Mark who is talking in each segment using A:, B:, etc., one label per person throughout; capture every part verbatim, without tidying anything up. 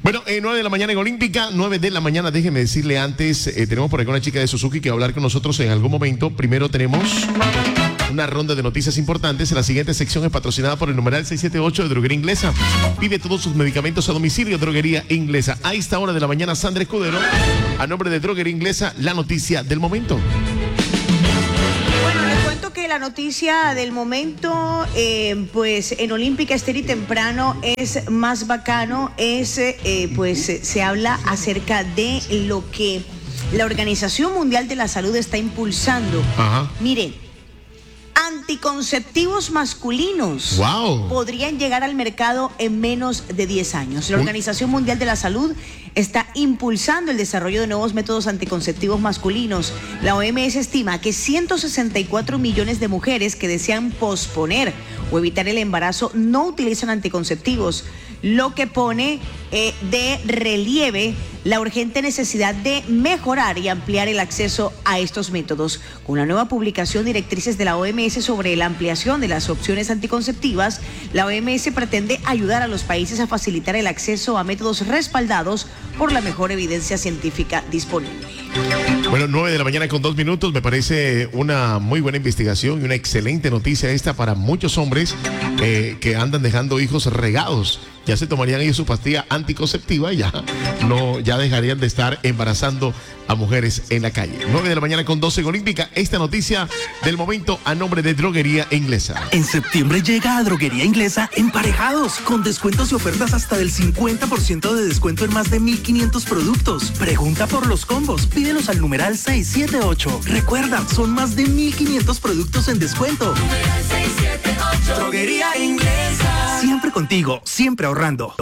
A: Bueno, eh, nueve de la mañana en Olímpica, nueve de la mañana, déjeme decirle antes, eh, tenemos por acá una chica de Suzuki que va a hablar con nosotros en algún momento. Primero tenemos una ronda de noticias importantes. La siguiente sección es patrocinada por el numeral seiscientos setenta y ocho de Droguería Inglesa. Pide todos sus medicamentos a domicilio, Droguería Inglesa. A esta hora de la mañana, Sandra Escudero, a nombre de Droguería Inglesa, la noticia del momento.
B: Bueno, les cuento que la noticia del momento, eh, pues en Olímpica Estéreo y temprano es más bacano, es, eh, pues se habla acerca de lo que la Organización Mundial de la Salud está impulsando.
A: Ajá.
B: Miren, anticonceptivos masculinos
A: wow.
B: podrían llegar al mercado en menos de diez años. La Organización Mundial de la Salud está impulsando el desarrollo de nuevos métodos anticonceptivos masculinos. La O M S estima que ciento sesenta y cuatro millones de mujeres que desean posponer o evitar el embarazo no utilizan anticonceptivos, lo que pone eh, de relieve la urgente necesidad de mejorar y ampliar el acceso a estos métodos. Con una nueva publicación, directrices de la O M S sobre la ampliación de las opciones anticonceptivas, la O M S pretende ayudar a los países a facilitar el acceso a métodos respaldados por la mejor evidencia científica disponible.
A: Bueno, nueve de la mañana con dos minutos, me parece una muy buena investigación y una excelente noticia esta para muchos hombres eh, que andan dejando hijos regados. Ya se tomarían ellos su pastilla anticonceptiva y ya no, ya dejarían de estar embarazando a mujeres en la calle. nueve de la mañana con doce en Olímpica, esta noticia del momento a nombre de Droguería Inglesa.
C: En septiembre llega a Droguería Inglesa Emparejados, con descuentos y ofertas hasta del cincuenta por ciento de descuento en más de mil quinientos productos. Pregunta por los combos, pídelos al numeral seiscientos setenta y ocho. Recuerda, son más de mil quinientos productos en descuento. seiscientos setenta y ocho. Droguería Inglesa. Siempre contigo, siempre ahorrando.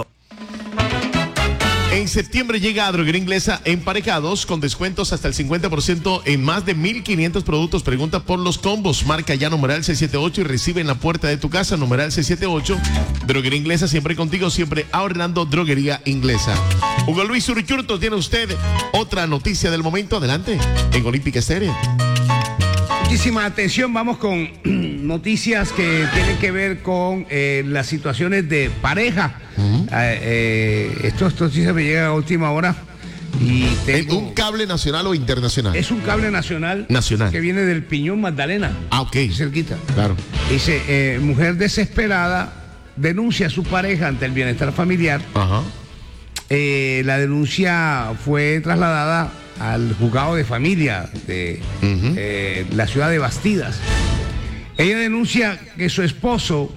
A: En septiembre llega a Droguería Inglesa Emparejados con descuentos hasta el cincuenta por ciento en más de mil quinientos productos. Pregunta por los combos. Marca ya numeral seiscientos setenta y ocho y recibe en la puerta de tu casa numeral seiscientos setenta y ocho. Droguería Inglesa, siempre contigo, siempre ahorrando. Droguería Inglesa. Hugo Luis Urichurto, tiene usted otra noticia del momento. Adelante, en Olímpica Estéreo.
D: Muchísima atención, vamos con noticias que tienen que ver con eh, las situaciones de pareja. Uh-huh. eh, eh, esto, esto sí se me llega a última hora. Y tengo,
A: ¿un cable nacional o internacional?
D: Es un cable nacional.
A: Nacional.
D: Que viene del Piñón Magdalena.
A: Ah, ok.
D: Cerquita.
A: Claro.
D: Dice, eh, mujer desesperada denuncia a su pareja ante el bienestar familiar.
A: Ajá.
D: Eh, la denuncia fue trasladada al juzgado de familia de uh-huh. eh, la ciudad de Bastidas. Ella denuncia que su esposo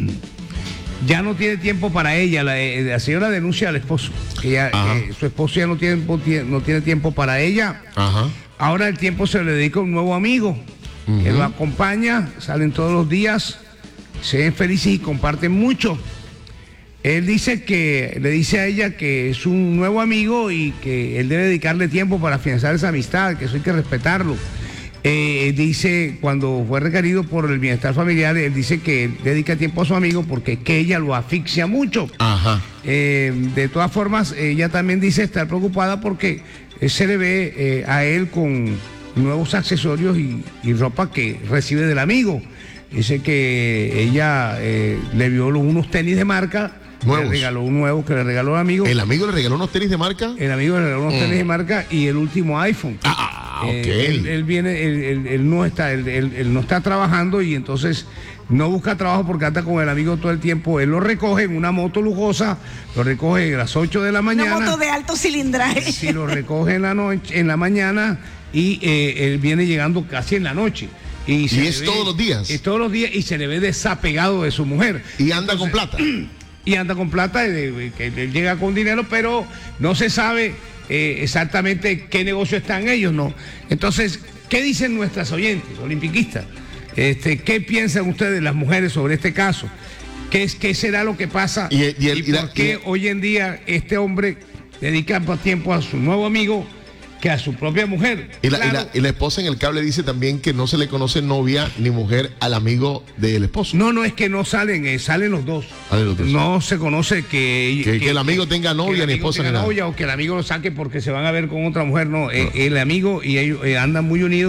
D: ya no tiene tiempo para ella. La, eh, la señora denuncia al esposo que ella, eh, su esposo ya no tiene, no tiene tiempo para ella.
A: Ajá.
D: Ahora el tiempo se le dedica a un nuevo amigo uh-huh. que lo acompaña, salen todos los días, se ven felices y comparten mucho. Él dice que, le dice a ella que es un nuevo amigo y que él debe dedicarle tiempo para afianzar esa amistad, que eso hay que respetarlo. Eh, dice, cuando fue requerido por el bienestar familiar, él dice que él dedica tiempo a su amigo porque que ella lo asfixia mucho.
A: Ajá.
D: Eh, de todas formas, ella también dice estar preocupada porque se le ve eh, a él con nuevos accesorios y, y ropa que recibe del amigo. Dice que ella eh, le vio unos tenis de marca.
A: Nuevos.
D: Le regaló un nuevo que le regaló el amigo.
A: ¿El amigo le regaló unos tenis de marca?
D: El amigo le regaló unos mm. tenis de marca y el último iPhone.
A: Ah, ok.
D: Eh, él, él viene, él, él, él no está, él, él, él no está trabajando y entonces no busca trabajo porque anda con el amigo todo el tiempo. Él lo recoge en una moto lujosa, lo recoge a las ocho de la mañana.
B: Una moto de alto cilindraje.
D: Sí, lo recoge en la noche, en la mañana y eh, él viene llegando casi en la noche.
A: Y, ¿Y es ve, todos los días.
D: Es todos los días y se le ve desapegado de su mujer.
A: Y anda entonces, con plata.
D: Y anda con plata, que él llega con dinero, pero no se sabe eh, exactamente qué negocio están ellos, ¿no? Entonces, ¿qué dicen nuestras oyentes, olimpiquistas? Este, ¿Qué piensan ustedes, las mujeres, sobre este caso? ¿Qué, es, qué será lo que pasa? ¿Y, y, el, y por y qué y... hoy en día este hombre dedica más tiempo a su nuevo amigo que a su propia mujer?
A: Y la, claro. y, la, y la esposa en el cable dice también que no se le conoce novia ni mujer al amigo del esposo.
D: No, no es que no salen, eh, salen los dos.
A: Salen los dos.
D: No se conoce que...
A: Que, que, que el amigo que, tenga novia ni esposa ni nada.
D: Novia, o que el amigo lo saque porque se van a ver con otra mujer, no. no. Eh, el amigo y ellos eh, andan muy unidos.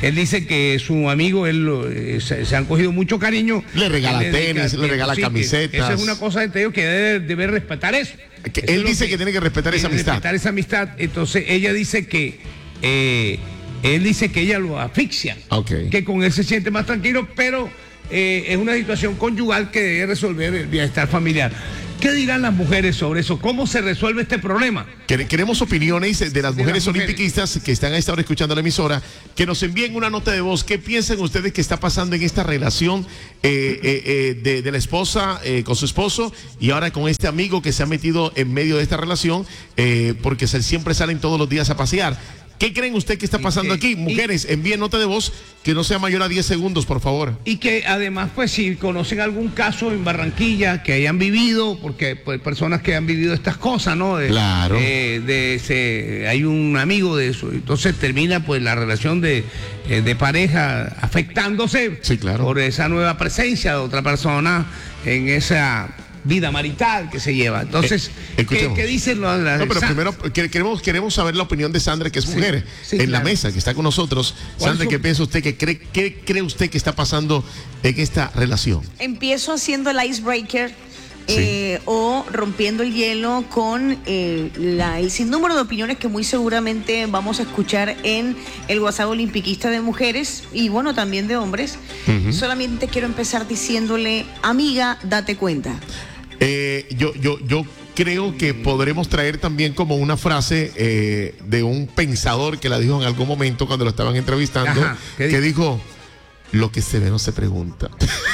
D: Él dice que su amigo, él eh, se, se han cogido mucho cariño.
A: Le regala tenis, le regala
D: sí,
A: camisetas.
D: Esa es una cosa, te digo, que debe, debe respetar eso.
A: Que
D: eso
A: él dice que, que tiene que respetar esa amistad.
D: Respetar esa amistad. Entonces ella dice que eh, él dice que ella lo asfixia,
A: okay.
D: que con él se siente más tranquilo, pero eh, es una situación conyugal que debe resolver el bienestar familiar. ¿Qué dirán las mujeres sobre eso? ¿Cómo se resuelve este problema?
A: Queremos opiniones de las
D: de
A: mujeres
D: las
A: olimpiquistas que están a esta hora escuchando la emisora, que nos envíen una nota de voz. ¿Qué piensan ustedes que está pasando en esta relación eh, eh, eh, de, de la esposa eh, con su esposo y ahora con este amigo que se ha metido en medio de esta relación eh, porque se, siempre salen todos los días a pasear? ¿Qué creen usted que está pasando
D: que,
A: aquí? Mujeres,
D: y,
A: envíen nota de voz que no sea mayor a diez segundos, por favor.
D: Y que además, pues, si conocen algún caso en Barranquilla que hayan vivido, porque pues, personas que han vivido estas cosas, ¿no? De,
A: claro.
D: Eh, de ese, hay un amigo de eso, entonces termina pues la relación de, eh, de pareja afectándose
A: sí, claro.
D: por esa nueva presencia de otra persona en esa vida marital que se lleva. Entonces,
A: eh,
D: ¿qué, ¿qué dicen las la,
A: No, pero primero queremos, queremos saber la opinión de Sandra, que es mujer, sí, sí, en claro. la mesa, que está con nosotros. Sandra, ¿qué piensa usted? ¿Qué cree, ¿Qué cree usted que está pasando en esta relación?
B: Empiezo haciendo el icebreaker.
A: Sí.
B: Eh, o rompiendo el hielo con eh, la, el sinnúmero de opiniones que muy seguramente vamos a escuchar en el WhatsApp olimpiquista de mujeres y bueno, también de hombres. Uh-huh. Solamente quiero empezar diciéndole, amiga, date cuenta.
A: Eh, yo, yo, yo creo que podremos traer también como una frase eh, de un pensador que la dijo en algún momento cuando lo estaban entrevistando. Ajá, que dijo? dijo, lo que se ve no se pregunta.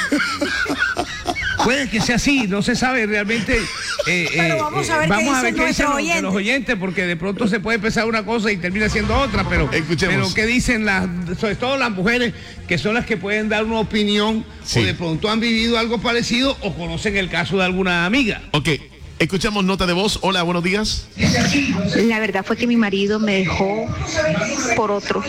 D: Puede que sea así, no se sabe realmente. Eh,
B: pero vamos a ver,
D: eh, vamos
B: qué,
D: a ver qué dicen los, de los oyentes, porque de pronto se puede empezar una cosa y termina siendo otra, pero, pero qué dicen las, sobre todo las mujeres, que son las que pueden dar una opinión, sí. o de pronto han vivido algo parecido o conocen el caso de alguna amiga.
A: Ok. Escuchamos nota de voz. Hola, buenos días.
E: La verdad fue que mi marido me dejó por otro.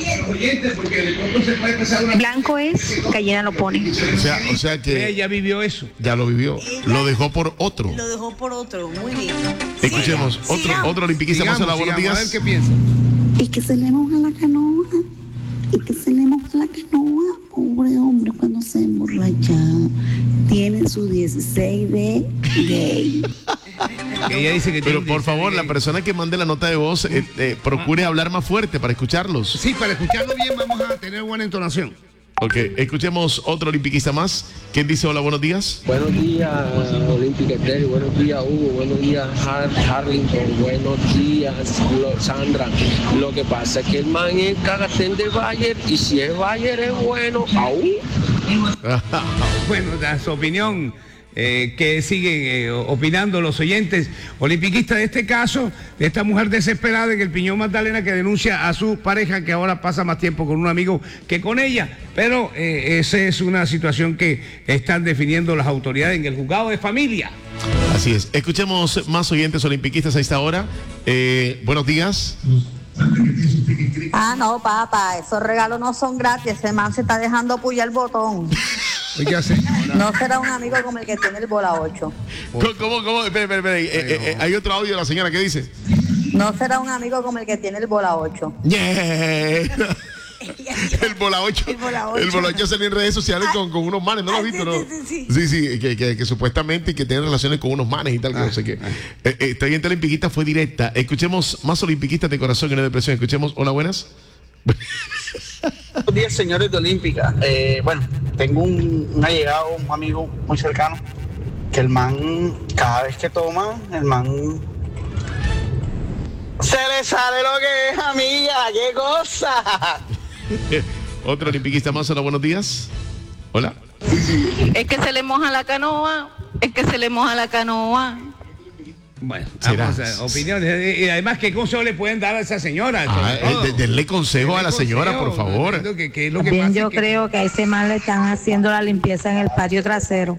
E: Blanco es, gallina lo pone.
A: O sea, o sea que
D: ella vivió eso.
A: Ya lo vivió. Lo dejó por otro.
B: Lo dejó por otro. Muy bien.
A: Escuchemos.
B: Siga,
A: otro,
B: sigamos.
A: otro olimpiquista más. Hola, buenos días.
D: A ver qué piensa.
F: Y que se le moja la canoa. Y que se le moja la canoa. Pobre hombre, cuando se emborracha. Tiene su dieciséis de gay.
D: Ella dice que
A: Pero por favor, la persona que mande la nota de voz, eh, eh, procure hablar más fuerte para escucharlos.
D: Sí, para escucharlo bien vamos a tener buena entonación.
A: Ok, escuchemos otro olimpiquista más. ¿Quién dice hola, buenos días?
G: Buenos días, Olímpica Estéreo. Buenos días, Hugo. Buenos días, Har Harlington. Buenos días, Sandra. Lo que pasa es que el man es cagatén de Bayer y si es Bayer es bueno. ¡Aú!
D: Bueno, da su opinión. Eh, que siguen eh, opinando los oyentes olimpiquistas de este caso, de esta mujer desesperada en el Piñón Magdalena que denuncia a su pareja que ahora pasa más tiempo con un amigo que con ella, pero eh, esa es una situación que están definiendo las autoridades en el juzgado de familia.
A: Así es, escuchemos más oyentes olimpiquistas a esta hora. Eh, buenos días.
H: Ah, no, papá, esos regalos no son gratis, ese man se está dejando pullar el botón.
D: Oiga, señora.
H: No será un amigo como el que tiene el bola ocho.
A: ¿Cómo, cómo? cómo? Espera, espera, espera. Eh, eh, eh, hay otro audio de la señora que dice.
H: No será un amigo como el que tiene el bola ocho.
A: Yeah. El bola ocho. El bola ocho. El bola ocho salió en redes sociales con, con unos manes, ¿no lo has visto? ¿No? Sí, sí, sí. sí que, que, que supuestamente que tiene relaciones con unos manes y tal, que ah, no sé qué. Ah. Eh, esta oyente olimpiquista fue directa. Escuchemos más olimpiquistas de corazón y no de depresión. Escuchemos, hola, buenas.
I: Buenos días, señores de Olímpica. Eh, bueno, tengo un, un allegado, un amigo muy cercano, que el man, cada vez que toma, el man se le sale lo que es, amiga, qué cosa.
A: Otro olimpiquista más, hola, buenos días. Hola.
J: Es que se le moja la canoa, es que se le moja la canoa.
D: Bueno, vamos a, opiniones. Y además, ¿qué consejo le pueden dar a esa señora?
A: Ah, eh, denle consejo a la señora, por favor.
H: No que, que es lo que Bien, yo que... creo que a ese man le están haciendo la limpieza en el patio trasero.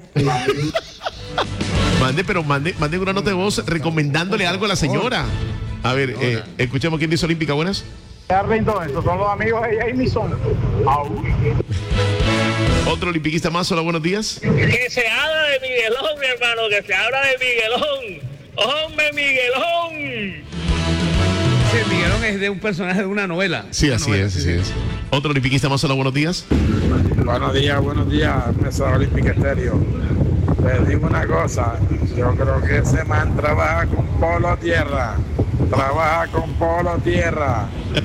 A: Mande, pero mande, mande una nota de voz recomendándole algo a la señora. A ver, eh, escuchemos quién dice Olímpica, buenas.
K: Estos son los amigos de Jamison.
A: Otro olimpiquista más, hola, buenos días.
L: Que se habla de Miguelón, mi hermano, que se habla de Miguelón. ¡Hombre, Miguelón!
D: Sí, Miguelón es de un personaje de una novela.
A: Sí,
D: una
A: así
D: novela,
A: es,
D: sí,
A: así
D: sí.
A: es. Otro olimpiquista más, hola, buenos días.
K: Buenos días, buenos días, mesa olímpica estéreo. Les digo una cosa, yo creo que ese man trabaja con polo tierra. Trabaja con polo tierra.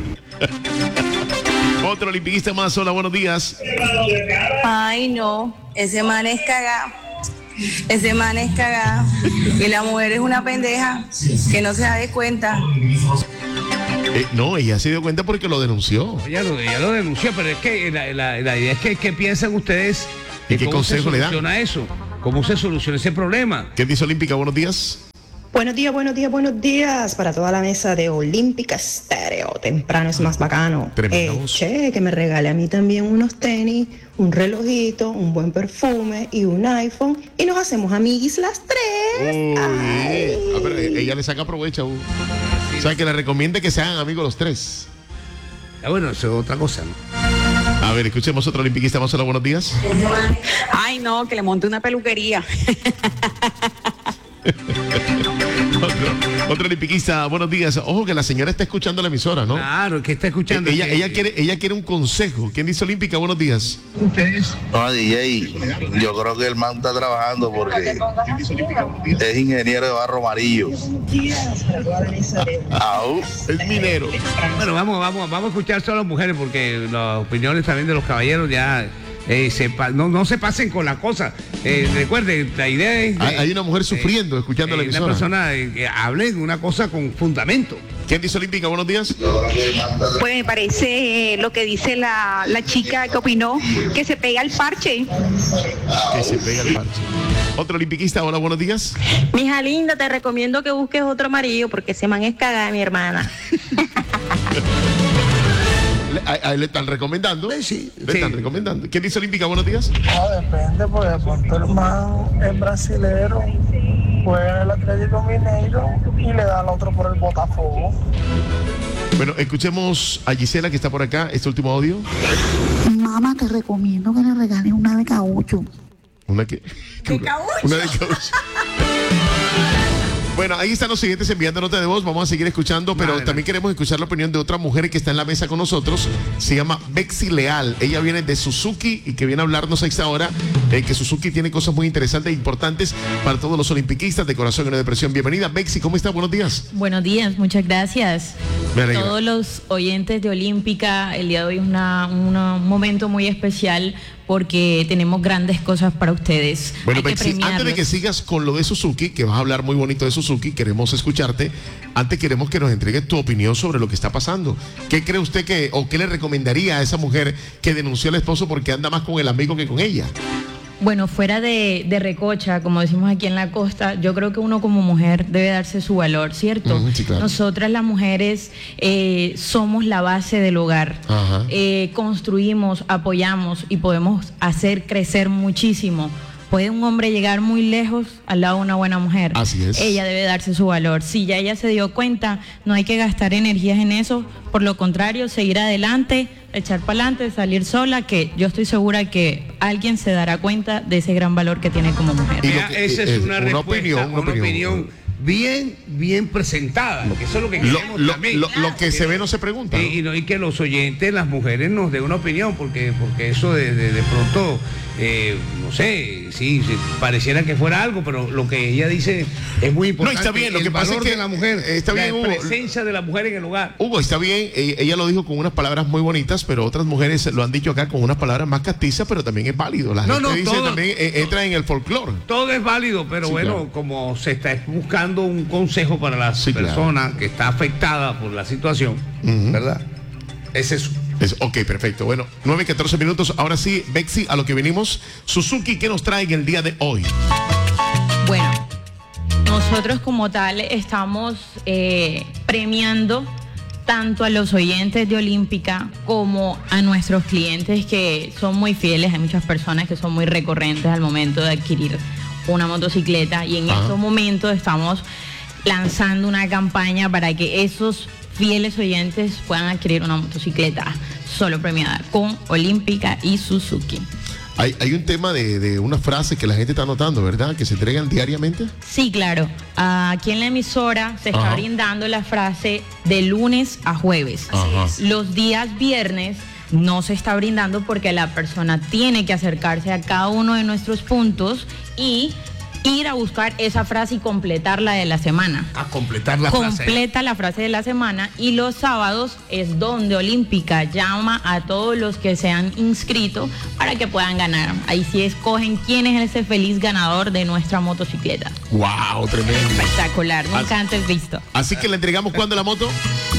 A: Otro olimpiquista más, hola, buenos días.
M: Ay, no, ese man es cagado. Ese man es cagado. Y la mujer es una pendeja que no se da de cuenta.
A: Eh, no, ella se dio cuenta porque lo denunció.
D: Ella lo, ella lo denunció, pero es que la, la, la idea es que ¿qué piensan ustedes?
A: ¿Y qué consejo le dan?
D: ¿Cómo se soluciona eso? ¿Cómo se soluciona ese problema?
A: ¿Qué dice Olímpica? Buenos días.
N: Buenos días, buenos días, buenos días para toda la mesa de Olímpica Estéreo. Temprano es más bacano. Eh, che, que me regale a mí también unos tenis, un relojito, un buen perfume y un iPhone y nos hacemos amiguis las tres.
A: Uy, ah, pero ella le saca provecho. Uh. O sea, que le recomiende que sean amigos los tres.
D: Ah, bueno, eso es otra cosa, ¿no?
A: A ver, escuchemos otro olimpiquista. Vamos a los buenos días.
O: Ay, no, que le monte una peluquería.
A: Otro, otro olimpiquista, buenos días. Ojo que la señora está escuchando la emisora, ¿no?
D: Claro, que está escuchando.
A: Ella, ella, quiere, ella quiere un consejo. ¿Quién dice Olímpica? Buenos días.
P: No, D J, yo creo que el man está trabajando porque es ingeniero de barro amarillo.
A: Au, es minero.
D: Bueno, vamos, vamos, vamos a escuchar solo a las mujeres porque las opiniones también de los caballeros ya... Eh, se no, no se pasen con la cosa. Eh, recuerden, la idea es...
A: Hay, hay una mujer sufriendo, eh, escuchando
D: eh,
A: la emisora.
D: Una persona eh, que hable de una cosa con fundamento.
A: ¿Quién dice Olímpica? Buenos días.
O: Pues me parece eh, lo que dice la, la chica que opinó, que se pega el parche.
A: Que se pega el parche. Otro olimpiquista, hola, buenos días.
O: Mija linda, te recomiendo que busques otro marido porque ese man es cagada, mi hermana.
A: A, a, le están recomendando.
D: Sí,
A: le
D: sí.
A: están recomendando. ¿Quién dice Olímpica? Buenos días.
K: No, depende, porque de pronto el man es brasilero, juega en el Atlético Mineiro y le da al otro por el Botafogo.
A: Bueno, escuchemos a Gisela que está por acá, este último audio.
F: Mamá, te recomiendo que le regales una de caucho.
A: ¿Una qué?
O: ¿De caucho?
A: Una de caucho. Bueno, ahí están los siguientes enviando nota de voz. Vamos a seguir escuchando, pero
D: Vale,
A: también queremos escuchar la opinión de otra mujer que está en la mesa con nosotros. Se llama Bexy Leal. Ella viene de Suzuki y que viene a hablarnos a esta hora eh, que Suzuki tiene cosas muy interesantes e importantes para todos los olimpiquistas de corazón y no depresión. Bienvenida, Bexy. ¿Cómo está? Buenos días.
Q: Buenos días, muchas gracias.
A: Me alegra.
Q: Todos los oyentes de Olímpica, el día de hoy es una, una, un momento muy especial porque tenemos grandes cosas para ustedes.
A: Bueno,
Q: Hay que
A: Bexy, antes de que sigas con lo de Suzuki, que vas a hablar muy bonito de Suzuki, queremos escucharte. Antes queremos que nos entregues tu opinión sobre lo que está pasando. ¿Qué cree usted que, o qué le recomendaría a esa mujer que denunció al esposo porque anda más con el amigo que con ella?
Q: Bueno, fuera de, de recocha, como decimos aquí en la costa, yo creo que uno como mujer debe darse su valor, ¿cierto?
A: Uh-huh, sí, claro.
Q: Nosotras las mujeres eh, somos la base del hogar.
A: Ajá.
Q: Eh, construimos, apoyamos y podemos hacer crecer muchísimo. Puede un hombre llegar muy lejos al lado de una buena mujer.
A: Así es.
Q: Ella debe darse su valor. Si ya ella se dio cuenta, no hay que gastar energías en eso. Por lo contrario, seguir adelante, echar para adelante, salir sola, que yo estoy segura que alguien se dará cuenta de ese gran valor que tiene como mujer.
D: Y Mira, esa es, es una,
A: una
D: respuesta,
A: opinión, una,
D: una opinión. opinión bien, bien presentada. Que eso es lo que queremos
A: lo,
D: también.
A: Lo, lo que se ve no se pregunta. ¿no?
D: Y, y, no, y que los oyentes, las mujeres, nos den una opinión, porque, porque eso de, de, de pronto, eh, no sé, sí, sí, pareciera que fuera algo, pero lo que ella dice es muy importante.
A: No, está bien, lo
D: el
A: que pasa
D: valor
A: es que
D: de la mujer,
A: está bien,
D: la
A: Hugo,
D: presencia de la mujer en el hogar.
A: Hugo, está bien, ella lo dijo con unas palabras muy bonitas, pero otras mujeres lo han dicho acá con unas palabras más castizas, pero también es válido. La
D: no,
A: gente
D: no,
A: dice
D: todo,
A: también eh, entra en el folclore.
D: Todo es válido, pero sí, bueno, claro. Como se está buscando un consejo para la
A: sí,
D: persona
A: claro.
D: que está afectada por la situación,
A: uh-huh.
D: ¿verdad? Es eso.
A: Es, ok, perfecto. Bueno, nueve, catorce minutos. Ahora sí, Bexy, a lo que venimos. Suzuki, ¿qué nos trae en el día de hoy?
Q: Bueno, nosotros como tal estamos eh, premiando tanto a los oyentes de Olímpica como a nuestros clientes que son muy fieles. Hay muchas personas que son muy recurrentes al momento de adquirir una motocicleta y en Ajá. estos momentos estamos lanzando una campaña para que esos fieles oyentes puedan adquirir una motocicleta solo premiada con Olímpica y Suzuki.
A: Hay, hay un tema de, de una frase que la gente está notando, ¿verdad? Que se entregan diariamente.
Q: Sí, claro. Aquí en la emisora se está
A: Ajá.
Q: brindando la frase de lunes a jueves.
A: Ajá.
Q: Los días viernes no se está brindando porque la persona tiene que acercarse a cada uno de nuestros puntos y ir a buscar esa frase y completarla de la semana.
D: A completar la frase.
Q: Completa la frase de la semana, y los sábados es donde Olímpica llama a todos los que se han inscrito para que puedan ganar. Ahí sí escogen quién es ese feliz ganador de nuestra motocicleta.
A: ¡Wow! Tremendo.
Q: Espectacular, nunca antes visto.
A: Así que le entregamos cuándo la moto.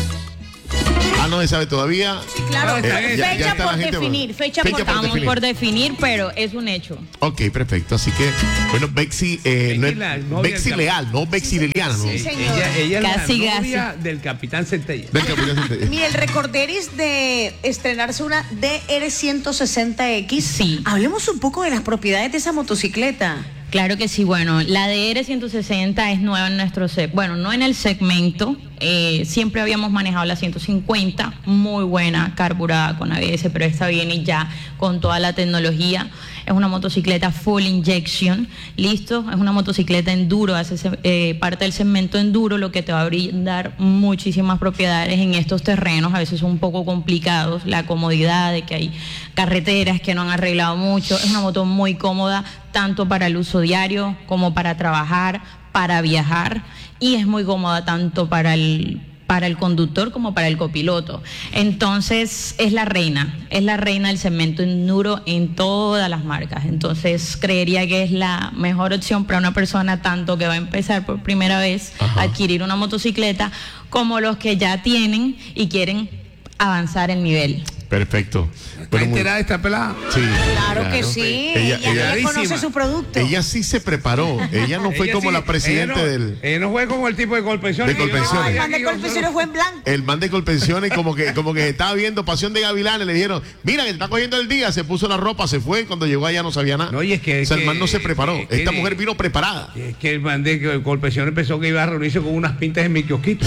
A: Ah, no se sabe todavía.
B: Sí, claro.
A: Eh, ya-
B: fecha
A: ya está la
B: por
A: gente-
B: definir, fecha,
A: fecha
B: por
A: por
Q: Estamos
A: definir.
Q: por definir, pero es un hecho.
A: Ok, perfecto. Así que, bueno, Bexi, eh, no es-
D: la novia
A: Bexi
D: del
A: Leal, no Bexi Liliana, ¿no?
B: Sí, señor.
D: Ella, ella
Q: Casi,
D: es la novia
Q: casi.
D: del Capitán Centella.
A: Del Capitán Centella.
B: Mire, el recorderis de estrenarse una D R ciento sesenta X.
Q: Sí.
B: Hablemos un poco de las propiedades de esa motocicleta.
Q: Claro que sí, bueno, la D R ciento sesenta es nueva en nuestro seg- bueno, no en el segmento, eh, siempre habíamos manejado la ciento cincuenta, muy buena, carburada con A B S, pero esta viene ya con toda la tecnología. Es una motocicleta full injection, listo, es una motocicleta enduro, hace se- eh, parte del segmento enduro, lo que te va a brindar muchísimas propiedades en estos terrenos, a veces son un poco complicados, la comodidad de que hay carreteras que no han arreglado mucho. Es una moto muy cómoda, tanto para el uso diario como para trabajar, para viajar, y es muy cómoda tanto para el para el conductor como para el copiloto. Entonces es la reina, es la reina del segmento enduro en todas las marcas. Entonces creería que es la mejor opción para una persona tanto que va a empezar por primera vez a adquirir una motocicleta, como los que ya tienen y quieren avanzar el nivel.
A: Perfecto.
D: ¿Está enterada de esta pelada?
A: Sí.
B: Claro que sí. Ella, ella conoce su producto.
A: Ella sí se preparó. Ella no fue
D: Ella
A: como
D: sí,
A: la presidenta
D: ella no,
A: del.
D: Ella no fue como el tipo de Colpensiones.
A: De Colpensiones.
B: El man de Colpensiones fue en blanco.
A: El man de Colpensiones como que como que estaba viendo Pasión de Gavilanes, le dijeron, mira que está cogiendo el día, se puso la ropa, se fue, cuando llegó allá no sabía nada.
D: No, y es que,
A: o sea,
D: que
A: el man no se preparó.
D: es que-
A: Esta mujer vino preparada.
D: Es que el man de Colpensiones pensó que iba a reunirse con unas pintas en mi kiosquito.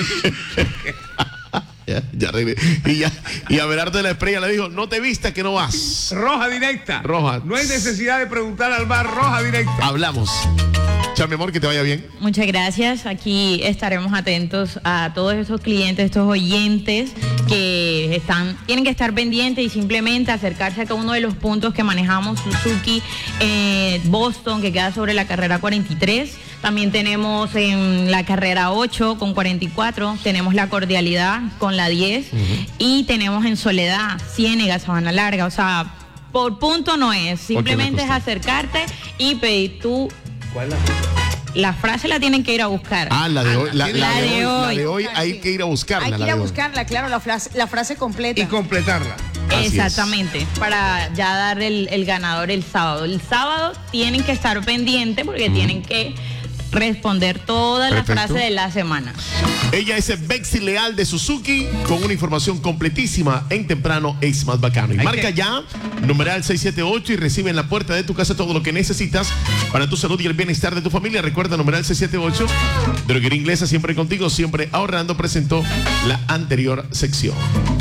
A: Ya, ya regre- y ya y Abelardo de la Estrella le dijo, no te vistas que no vas.
D: Roja directa.
A: Roja.
D: No hay necesidad de preguntar al bar, roja directa.
A: Hablamos. Chao, mi amor, que te vaya bien.
Q: Muchas gracias. Aquí estaremos atentos a todos esos clientes, estos oyentes que están, tienen que estar pendientes y simplemente acercarse a cada uno de los puntos que manejamos. Suzuki, eh, Boston, que queda sobre la carrera cuarenta y tres. También tenemos en la carrera ocho con cuarenta y cuatro. Tenemos la Cordialidad con la diez. Y tenemos en Soledad, Ciénega, Sabana Larga. O sea, por punto no es. Simplemente es acercarte y pedir tu...
D: ¿Cuál es la
Q: La frase la tienen que ir a buscar.
A: Ah, la de hoy. La,
Q: La
A: la de
Q: de
A: hoy, la
Q: hoy.
A: de hoy hay que ir a buscarla.
B: Hay que
A: la
B: ir a
A: de hoy.
B: buscarla, claro, la frase, la frase completa.
D: Y completarla.
A: Así es.
Q: Exactamente, para ya dar el, el ganador el sábado. El sábado tienen que estar pendientes porque tienen que responder todas las
A: Perfecto.
Q: frases de la semana.
A: Ella es Bexi Leal de Suzuki con una información completísima en Temprano es más bacano. Y
D: Hay
A: marca
D: que-
A: ya, numeral seis siete ocho y recibe en la puerta de tu casa todo lo que necesitas para tu salud y el bienestar de tu familia. Recuerda, numeral seis siete ocho, Droguería Inglesa siempre contigo, siempre ahorrando, presentó la anterior sección.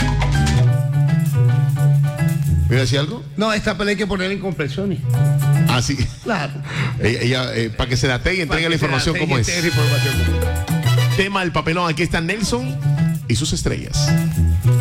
A: ¿Me iba a decir algo?
D: No, esta pelea hay que ponerla en compresiones.
A: Ah, sí.
D: Claro.
A: Ella, ella, eh, para que se la te y entregue la información como es.
D: Información como es.
A: Tema del papelón, aquí está Nelson y sus estrellas.